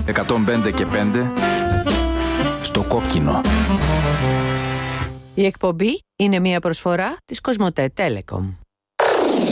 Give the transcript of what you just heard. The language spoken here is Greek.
105 και 5 στο κόκκινο. Η εκπομπή είναι μια προσφορά της Κοσμοτέ Telecom.